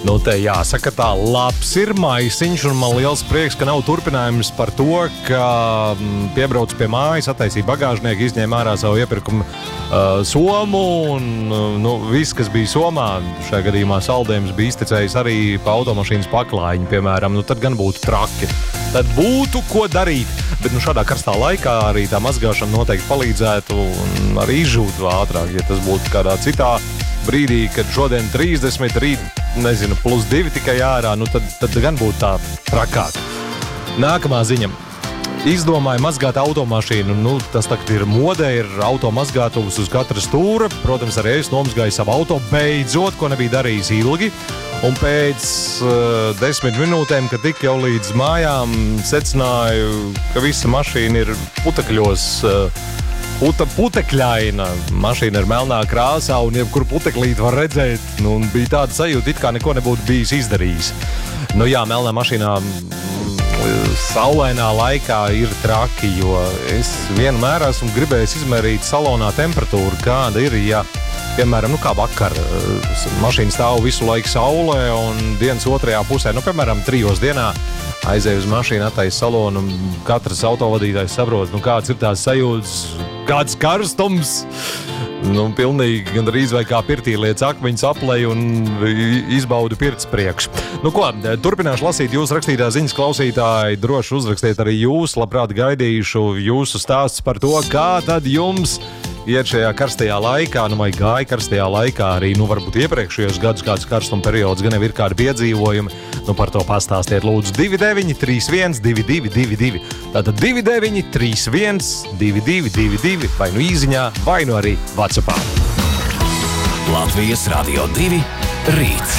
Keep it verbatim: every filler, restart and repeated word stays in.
Nu, te jāsaka tā, labs ir maisiņš, un man liels prieks, ka nav turpinājums par to, ka piebrauc pie mājas, attaisīja bagāžnieku, izņēma ārā savu iepirkumu uh, somu, un nu, viss, kas bija somā, šajā gadījumā saldējums bija iztecējis arī pa automašīnas paklājiņu, piemēram, nu tad gan būtu traki. Tad būtu ko darīt, bet nu šādā karstā laikā arī tā mazgāšana noteikti palīdzētu un arī izžūtu ātrāk, ja tas būtu kādā citā brīdī, kad šodien trīsdesmit, rīt, nezinu, plus divi tikai ārā, nu tad, tad gan būtu tā trakāk. Nākamā ziņa. Izdomāja mazgāt automašīnu. Nu, tas tagad ir modē, ir automazgātuvs uz katra stūra. Protams, arī es nomazgāju savu auto beidzot, ko nebija darījis ilgi. Un pēc uh, desmit minūtēm, kad tik jau līdz mājām, secināju, ka visa mašīna ir putekļos, uh, Puta, putekļaina. Mašīna ir melnā krāsā un jebkuru puteklīti var redzēt. Nu, un bija tāda sajūta, it kā neko nebūtu bijis izdarījis. Nu jā, melnā mašīnā saulainā laikā ir traki, jo es vienmēr esmu gribējis izmērīt salonā temperatūru, kāda ir, ja, piemēram, nu kā vakar, mašīna stāv visu laiku saulē un dienas otrajā pusē, nu, piemēram, trijos dienā aizēju uz mašīnu, attaisa salonu, un katrs autovadītājs saprot, nu, kāds ir tās sajūtas, kāds karstums, nu, pilnīgi gandrīz vai kā pirtī liec akmeņus aplej un izbaudu pirts priekš. Nu ko, turpināšu lasīt jūs rakstītā ziņas klausītāji, droši uzrakstiet arī jūs, labprāt gaidīšu jūsu stāsts par to, kā tad jums iet šajā karstajā laikā, nu vai gāja karstajā laikā arī, nu varbūt iepriekšējos gadus kāds karstuma periods, gan jau ir kādi piedzīvojumi, nu par to pastāstiet lūdzu divi deviņi trīs viens divi divi divi divi. Tātad divi deviņi trīs viens divi divi divi divi vai nu īziņā, vai nu arī WhatsAppā. Latvijas Radio divi rīts.